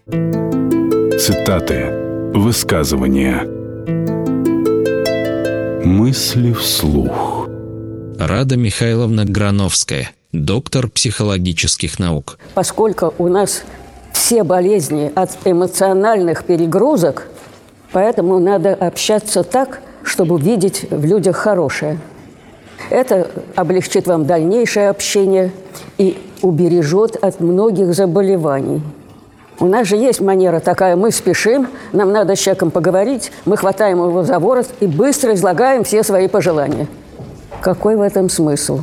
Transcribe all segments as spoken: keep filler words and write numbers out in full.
Цитаты, высказывания, мысли вслух. Рада Михайловна Грановская, доктор психологических наук. Поскольку у нас все болезни от эмоциональных перегрузок, поэтому надо общаться так, чтобы видеть в людях хорошее. Это облегчит вам дальнейшее общение и убережет от многих заболеваний. У нас же есть манера такая: мы спешим, нам надо с человеком поговорить, мы хватаем его за ворот и быстро излагаем все свои пожелания. Какой в этом смысл?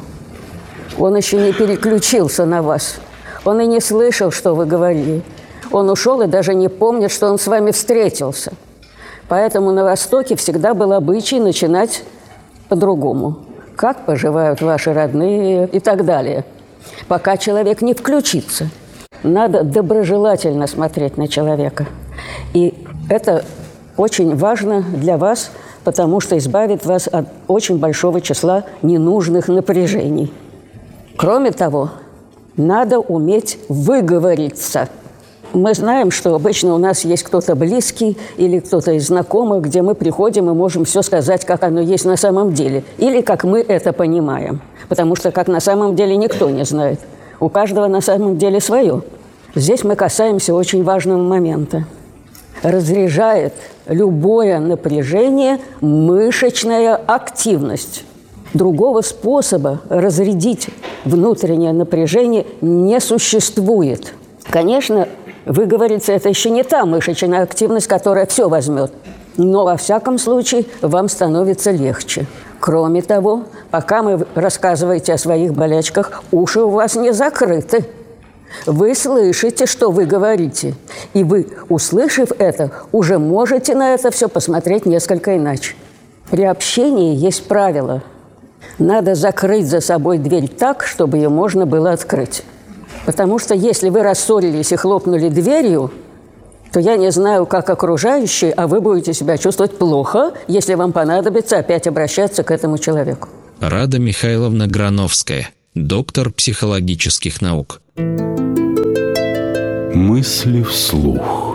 Он еще не переключился на вас. Он и не слышал, что вы говорили. Он ушел и даже не помнит, что он с вами встретился. Поэтому на Востоке всегда был обычай начинать по-другому. Как поживают ваши родные и так далее. Пока человек не включится. Надо доброжелательно смотреть на человека. И это очень важно для вас, потому что избавит вас от очень большого числа ненужных напряжений. Кроме того, надо уметь выговориться. Мы знаем, что обычно у нас есть кто-то близкий или кто-то из знакомых, где мы приходим и можем все сказать, как оно есть на самом деле. Или как мы это понимаем. Потому что как на самом деле никто не знает. У каждого на самом деле свое. Здесь мы касаемся очень важного момента. Разряжает любое напряжение мышечная активность. Другого способа разрядить внутреннее напряжение не существует. Конечно, выговориться – это еще не та мышечная активность, которая все возьмет. Но, во всяком случае, вам становится легче. Кроме того, пока вы рассказываете о своих болячках, уши у вас не закрыты. Вы слышите, что вы говорите. И вы, услышав это, уже можете на это все посмотреть несколько иначе. При общении есть правило. Надо закрыть за собой дверь так, чтобы ее можно было открыть. Потому что если вы рассорились и хлопнули дверью, то я не знаю, как окружающие, а вы будете себя чувствовать плохо, если вам понадобится опять обращаться к этому человеку. Рада Михайловна Грановская, доктор психологических наук. Мысли вслух.